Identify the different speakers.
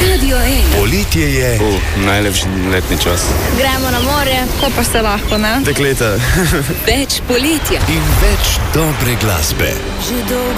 Speaker 1: Radio 1.
Speaker 2: Poletje je.
Speaker 3: Najlepši letni čas.
Speaker 4: Gremo na morje, ko pa se lahko, ne?
Speaker 3: Dekleta.
Speaker 1: Več poletja.
Speaker 2: In več dobre glasbe.
Speaker 1: Že dolgo